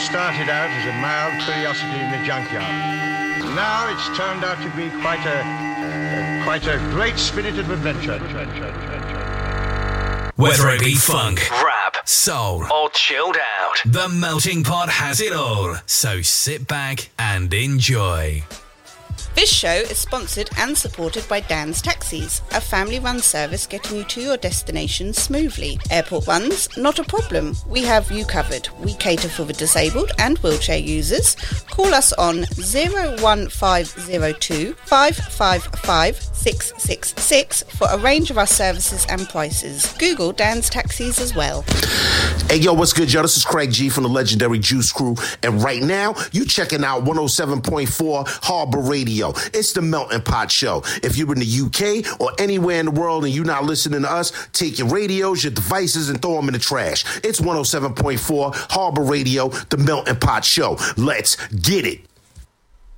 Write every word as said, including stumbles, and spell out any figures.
started out as a mild curiosity in the junkyard. Now it's turned out to be quite a, uh, quite a great spirit of adventure. Whether it be funk, rap, soul, or chilled out, the Melting Pot has it all. So sit back and enjoy. This show is sponsored and supported by Dan's Taxis, a family-run service getting you to your destination smoothly. Airport runs? Not a problem. We have you covered. We cater for the disabled and wheelchair users. Call us on zero one five zero two, five five five, six six six for a range of our services and prices. Google Dan's Taxis as well. Hey, yo, what's good, yo? This is Craig G from the legendary Juice Crew, and right now, you checking out one oh seven point four Harbor Radio. It's the Melting Pot Show. If you're in the U K or anywhere in the world and you're not listening to us, take your radios, your devices, and throw them in the trash. It's one oh seven point four Harbor Radio, the Melting Pot Show. Let's get it.